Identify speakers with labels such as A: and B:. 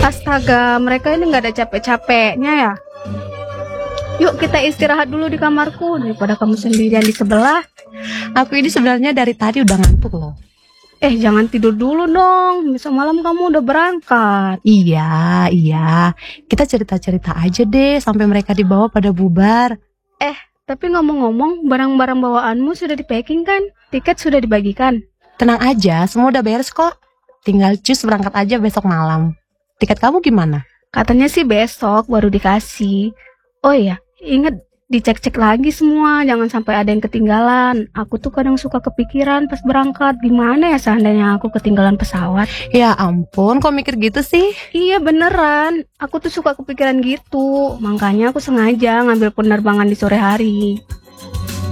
A: Astaga, mereka ini nggak ada capek-capeknya ya. Yuk kita istirahat dulu di kamarku daripada kamu sendirian di sebelah.
B: Aku ini sebenarnya dari tadi udah ngantuk loh.
A: Jangan tidur dulu dong. Besok malam kamu udah berangkat.
B: Iya. Kita cerita-cerita aja deh sampai mereka dibawa pada bubar.
A: Tapi ngomong-ngomong, barang-barang bawaanmu sudah di-packing kan? Tiket sudah dibagikan?
B: Tenang aja, semua udah beres kok. Tinggal cus berangkat aja besok malam. Tiket kamu gimana?
A: Katanya sih besok baru dikasih. Oh iya, ingat dicek-cek lagi semua, jangan sampai ada yang ketinggalan. Aku tuh kadang suka kepikiran pas berangkat, gimana ya seandainya aku ketinggalan pesawat.
B: Ya ampun, kok mikir gitu sih?
A: Iya beneran, aku tuh suka kepikiran gitu. Makanya aku sengaja ngambil penerbangan di sore hari.